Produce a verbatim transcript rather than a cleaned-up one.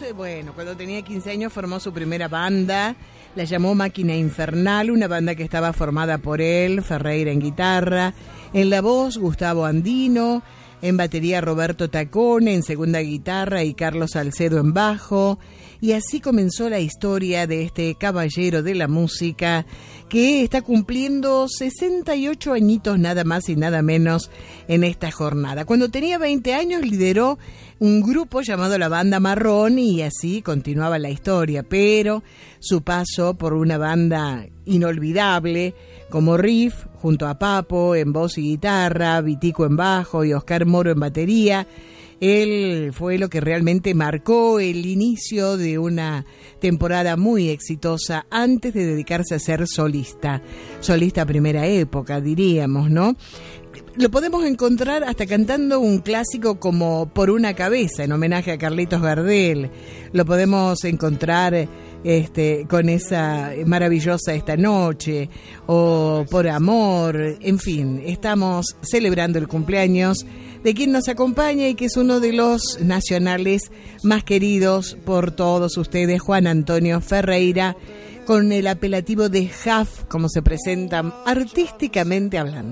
bueno, cuando tenía quince años formó su primera banda, la llamó Máquina Infernal, una banda que estaba formada por él, Ferreira en guitarra, en la voz Gustavo Andino, en batería Roberto Tacone, en segunda guitarra y Carlos Salcedo en bajo. Y así comenzó la historia de este caballero de la música que está cumpliendo sesenta y ocho añitos nada más y nada menos en esta jornada. Cuando tenía veinte años lideró un grupo llamado La Banda Marrón y así continuaba la historia, pero su paso por una banda inolvidable como Riff, junto a Papo en voz y guitarra, Vitico en bajo y Oscar Moro en batería, él fue lo que realmente marcó el inicio de una temporada muy exitosa antes de dedicarse a ser solista. Solista primera época, diríamos, ¿no? Lo podemos encontrar hasta cantando un clásico como Por una cabeza, en homenaje a Carlitos Gardel. Lo podemos encontrar este, con esa maravillosa Esta Noche, o Por Amor. En fin, estamos celebrando el cumpleaños de quien nos acompaña y que es uno de los nacionales más queridos por todos ustedes, Juan Antonio Ferreira, con el apelativo de Jaf, como se presenta artísticamente hablando.